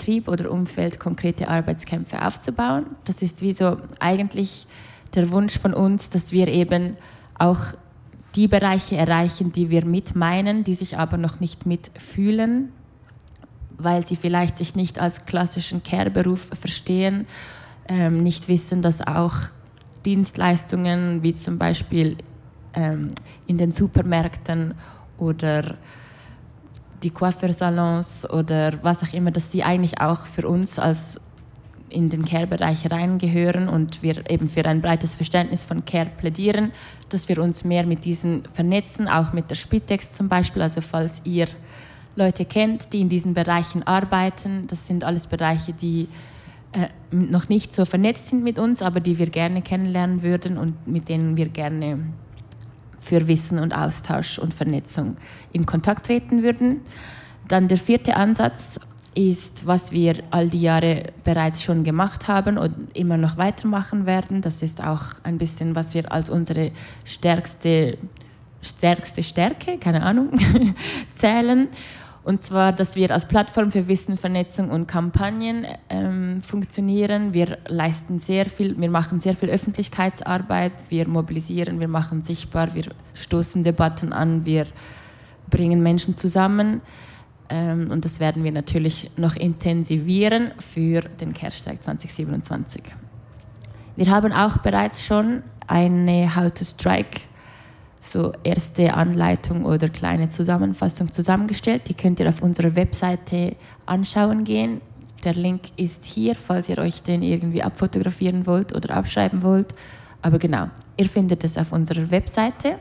Betrieb oder Umfeld konkrete Arbeitskämpfe aufzubauen. Das ist wie so eigentlich der Wunsch von uns, dass wir eben auch die Bereiche erreichen, die wir mitmeinen, die sich aber noch nicht mitfühlen, weil sie vielleicht sich nicht als klassischen Care-Beruf verstehen, nicht wissen, dass auch Dienstleistungen wie zum Beispiel in den Supermärkten oder die Coiffeursalons oder was auch immer, dass die eigentlich auch für uns als in den Care-Bereich reingehören und wir eben für ein breites Verständnis von Care plädieren, dass wir uns mehr mit diesen vernetzen, auch mit der Spitex zum Beispiel. Also falls ihr Leute kennt, die in diesen Bereichen arbeiten, das sind alles Bereiche, die noch nicht so vernetzt sind mit uns, aber die wir gerne kennenlernen würden und mit denen wir gerne für Wissen und Austausch und Vernetzung in Kontakt treten würden. Dann der 4. Ansatz ist, was wir all die Jahre bereits schon gemacht haben und immer noch weitermachen werden. Das ist auch ein bisschen, was wir als unsere stärkste Stärke, keine Ahnung, zählen. Und zwar, dass wir als Plattform für Wissen, Vernetzung und Kampagnen funktionieren. Wir leisten sehr viel, wir machen sehr viel Öffentlichkeitsarbeit, wir mobilisieren, wir machen sichtbar, wir stoßen Debatten an, wir bringen Menschen zusammen. Und das werden wir natürlich noch intensivieren für den Care-Streik 2027. Wir haben auch bereits schon eine How to Strike, so erste Anleitung oder kleine Zusammenfassung zusammengestellt. Die könnt ihr auf unserer Webseite anschauen gehen. Der Link ist hier, falls ihr euch den irgendwie abfotografieren wollt oder abschreiben wollt. Aber genau, ihr findet es auf unserer Webseite.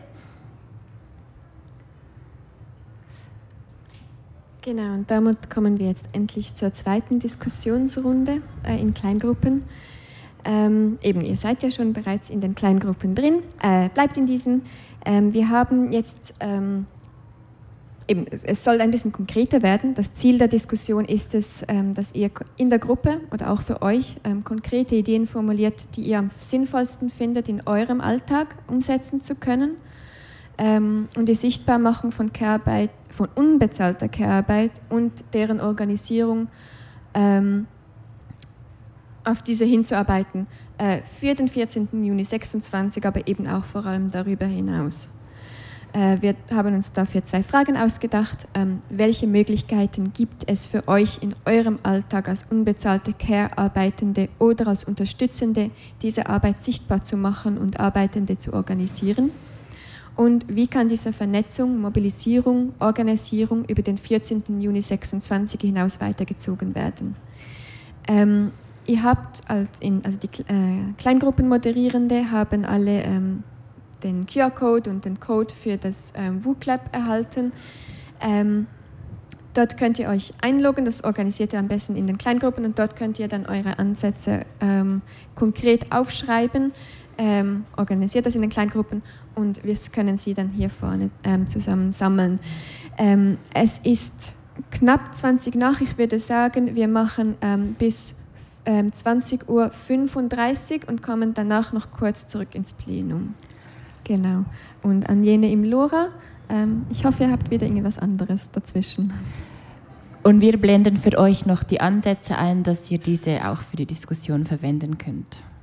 Genau, und damit kommen wir jetzt endlich zur zweiten Diskussionsrunde in Kleingruppen. Eben, ihr seid ja schon bereits in den Kleingruppen drin, bleibt in diesen. Wir haben jetzt, eben, es soll ein bisschen konkreter werden. Das Ziel der Diskussion ist es, dass ihr in der Gruppe oder auch für euch konkrete Ideen formuliert, die ihr am sinnvollsten findet, in eurem Alltag umsetzen zu können. Und die Sichtbarmachung von Care-Arbeit, von unbezahlter Care-Arbeit und deren Organisierung auf diese hinzuarbeiten, für den 14. Juni 26, aber eben auch vor allem darüber hinaus. Wir haben uns dafür 2 Fragen ausgedacht. Welche Möglichkeiten gibt es für euch in eurem Alltag als unbezahlte Care-Arbeitende oder als Unterstützende, diese Arbeit sichtbar zu machen und Arbeitende zu organisieren? Und wie kann diese Vernetzung, Mobilisierung, Organisierung über den 14. Juni 26 hinaus weitergezogen werden? Ihr habt, also die Kleingruppenmoderierende haben alle den QR-Code und den Code für das WooClap erhalten. Dort könnt ihr euch einloggen, das organisiert ihr am besten in den Kleingruppen und dort könnt ihr dann eure Ansätze konkret aufschreiben, organisiert das in den Kleingruppen und wir können sie dann hier vorne zusammen sammeln. Es ist knapp 20 nach, ich würde sagen, wir machen bis 20:35 Uhr und kommen danach noch kurz zurück ins Plenum. Genau. Und an jene im Lora, ich hoffe, ihr habt wieder irgendwas anderes dazwischen. Und wir blenden für euch noch die Ansätze ein, dass ihr diese auch für die Diskussion verwenden könnt.